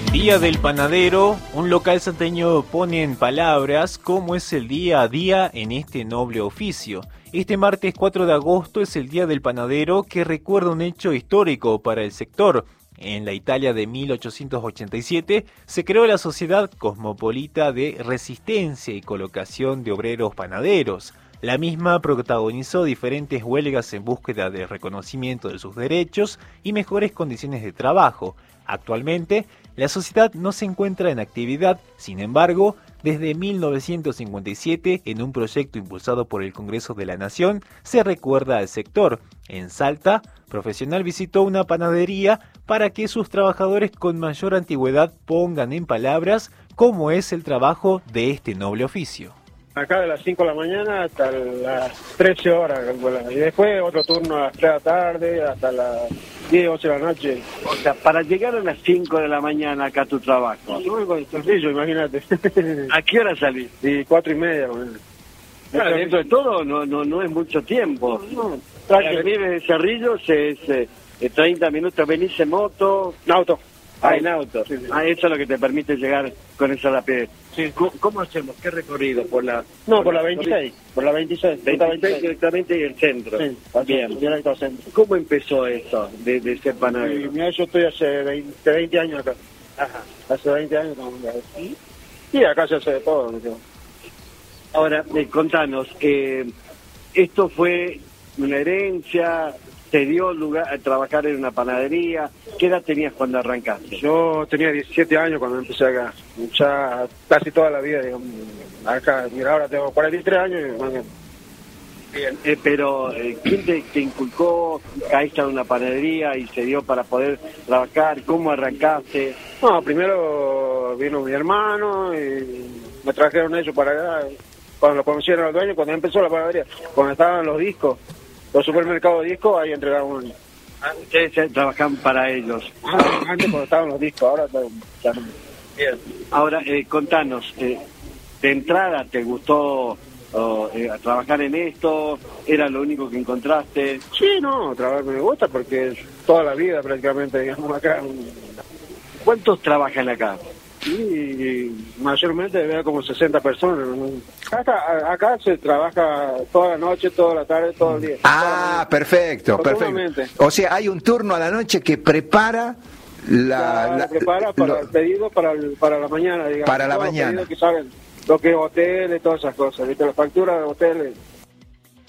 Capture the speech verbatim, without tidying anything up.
Día del Panadero, un local salteño pone en palabras cómo es el día a día en este noble oficio. Este martes cuatro de agosto es el Día del Panadero, que recuerda un hecho histórico para el sector. En la Italia de mil ochocientos ochenta y siete se creó la Sociedad Cosmopolita de Resistencia y Colocación de Obreros Panaderos. La misma protagonizó diferentes huelgas en búsqueda de reconocimiento de sus derechos y mejores condiciones de trabajo. Actualmente, la sociedad no se encuentra en actividad, sin embargo, desde mil novecientos cincuenta y siete, en un proyecto impulsado por el Congreso de la Nación, se recuerda al sector. En Salta, Profesional visitó una panadería para que sus trabajadores con mayor antigüedad pongan en palabras cómo es el trabajo de este noble oficio. Acá de las cinco de la mañana hasta las trece horas, y después otro turno a las tres de la tarde hasta las diez, ocho de la noche. O sea, para llegar a las cinco de la mañana acá a tu trabajo. No, es sencillo, imagínate. ¿A qué hora salís? Y cuatro y media. Bueno. Claro, dentro de todo no no no es mucho tiempo. No, Para venir de Cerrillos es eh, treinta minutos, venís en moto. En auto. Ah, en auto. Sí, sí. Ah, eso es lo que te permite llegar con esa rapidez. Sí. ¿Cómo, cómo hacemos? ¿Qué recorrido? ¿Por la No, por la veintiséis. Por la veintiséis. veintiséis directamente y el centro? Sí, Bien. directo al centro. ¿Cómo empezó eso de, de ser Y, panadero? mira, yo estoy hace veinte, veinte años acá. Ajá. Hace veinte años estamos acá. Y acá se hace de todo. ¿No? Ahora, eh, contanos, eh, ¿esto fue una herencia? ¿Te dio lugar a trabajar en una panadería? ¿Qué edad tenías cuando arrancaste? Yo tenía diecisiete años cuando empecé acá. Ya casi toda la vida, digamos, acá. Mira, ahora tengo cuarenta y tres años y más bien. Bien, eh, pero eh, ¿quién te, te inculcó? ¿Caíste en una panadería y se dio para poder trabajar? ¿Cómo arrancaste? No, primero vino mi hermano y me trajeron ellos para acá. Cuando lo conocieron los dueños, cuando empezó la panadería, cuando estaban los discos, los supermercados de discos, ahí entregaban. Ah, ustedes eh, trabajan para ellos. Ah, antes cuando estaban los discos, ahora ya no. Bien. Ahora, eh, contanos, eh, ¿de entrada te gustó oh, eh, trabajar en esto? ¿Era lo único que encontraste? Sí, no, trabajar me gusta porque es toda la vida prácticamente, digamos, acá. ¿Cuántos trabajan acá? Y mayormente veo como sesenta personas. ¿No? Acá, acá se trabaja toda la noche, toda la tarde, todo el día. Ah, perfecto, perfecto. O sea, hay un turno a la noche que prepara la... la, la prepara para lo, el pedido para, el, para la mañana, digamos. Para la todos mañana. Los que saben lo que es hoteles, todas esas cosas, ¿viste? Las facturas de hoteles.